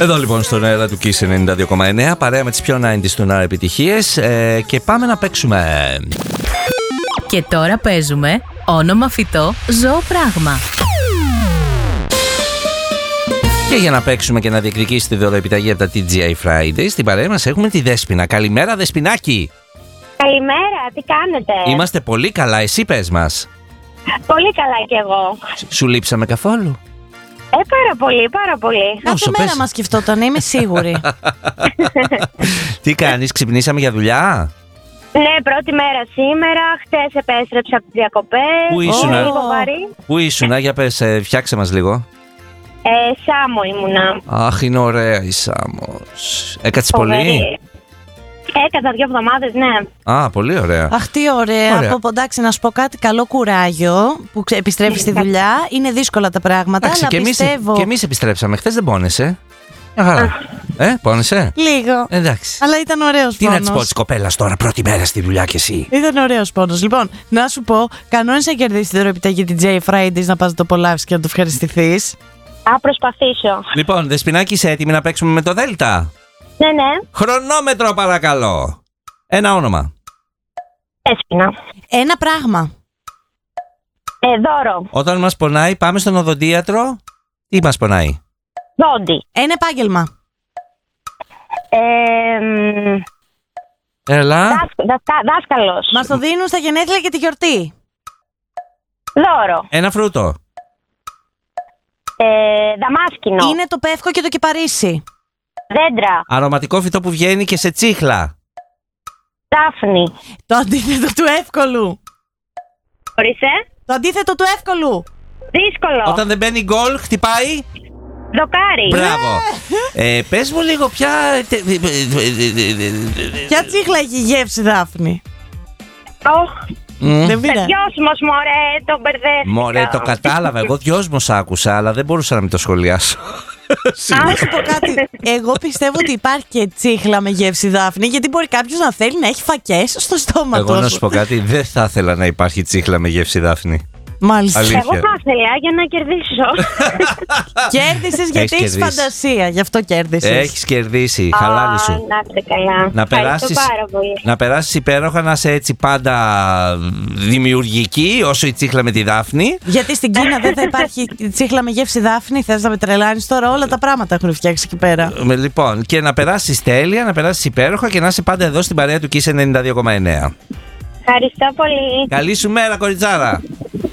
Εδώ λοιπόν στον αέρα του Kiss 92,9, παρέα με τις πιο 90's στον αέρα επιτυχίες, και πάμε να παίξουμε. Και τώρα παίζουμε όνομα φυτό, ζώο, πράγμα. Και για να παίξουμε και να διεκδικήσει τη δωροεπιταγή από τα TGI Fridays, στην παρέα μας έχουμε τη Δέσποινα. Καλημέρα, Δεσποινάκη. Καλημέρα, τι κάνετε? Είμαστε πολύ καλά, εσύ πες μας. Πολύ καλά κι εγώ. Σου λείψαμε καθόλου? Πάρα πολύ, πάρα πολύ. Κάθε μέρα μας σκεφτόταν, είμαι σίγουρη. Τι κάνεις, ξυπνήσαμε για δουλειά? Ναι, πρώτη μέρα σήμερα. Χτες επέστρεψα από τις διακοπές. Πού ήσουνα? Λίγο βαρύ. Πού ήσουνα, για πες, φτιάξε μας λίγο. Σάμο ήμουνα. Αχ, είναι ωραία η Σάμος. Έκατσες πολύ? Έκατσα 2 εβδομάδες, ναι. Α, πολύ ωραία. Αχ, τι ωραία. Από εντάξει, να σου πω κάτι, καλό κουράγιο που επιστρέφεις στη δουλειά. Είναι δύσκολα τα πράγματα, Εντάξει, αλλά πιστεύω. Και εμείς επιστρέψαμε. Χθες δεν πόνεσαι? Μια χαρά. Πόνεσαι? Λίγο. Εντάξει. Αλλά ήταν ωραίος Τι πόνος. να της πω της κοπέλας τώρα, πρώτη μέρα στη δουλειά κι εσύ? Ήταν ωραίος πόνος. Λοιπόν, να σου πω, κανόνες να κερδίσεις την δωροεπιταγή TGI Fridays, να πας να το απολαύσεις και να το ευχαριστηθείς. Α, προσπαθήσω. Λοιπόν, Δεσποινάκη, είσαι έτοιμη να παίξουμε με το Δέλτα? Ναι, ναι. Χρονόμετρο, παρακαλώ. Ένα όνομα. Δέσποινα. Ένα πράγμα. Δώρο. Όταν μας πονάει, πάμε στον οδοντίατρο. Τι μας πονάει? Δόντι. Ένα επάγγελμα. Έλα. Δάσκαλος. Μας το δίνουν στα γενέθλια και τη γιορτή. Δώρο. Ένα φρούτο. Δαμάσκηνο. Είναι το πεύκο και το κυπαρίσι. Δέντρα. Αρωματικό φυτό που βγαίνει και σε τσίχλα. Δάφνη. Το αντίθετο του εύκολου. Ορίστε. Το αντίθετο του εύκολου. Δύσκολο. Όταν δεν μπαίνει γκολ, χτυπάει. Δοκάρι. Μπράβο. Πες μου λίγο ποια. Ποια τσίχλα έχει γεύση, Δάφνη? Δεν πειράζει. Δυόσμος, μωρέ, τον μπερδεύτηκα. Μωρέ, το κατάλαβα. Εγώ δυόσμος άκουσα, αλλά δεν μπορούσα να μην το σχολιάσω. Να σου πω κάτι. Εγώ πιστεύω ότι υπάρχει και τσίχλα με γεύση, Δάφνη, γιατί μπορεί κάποιος να θέλει να έχει φακές στο στόμα του. Εγώ να σου πω κάτι. Δεν θα ήθελα να υπάρχει τσίχλα με γεύση, Δάφνη. Μάλιστα. Αλήθεια. Εγώ θα ήθελα για να κερδίσω. Κέρδισες γιατί έχεις φαντασία, γι' αυτό κέρδισες. Έχεις κερδίσει. Χαλάλι σου. Να είστε καλά. Να περάσεις υπέροχα, να είσαι έτσι πάντα δημιουργική, όσο η τσίχλα με τη Δάφνη. Γιατί στην Κίνα δεν θα υπάρχει τσίχλα με γεύση, Δάφνη? Θες να με τρελάνεις τώρα? Όλα τα πράγματα έχουν φτιάξει εκεί πέρα. Λοιπόν, και να περάσεις τέλεια, να περάσεις υπέροχα και να είσαι πάντα εδώ στην παρέα του Kiss 92,9. Ευχαριστώ πολύ. Καλή σου μέρα, κοριτσάρα.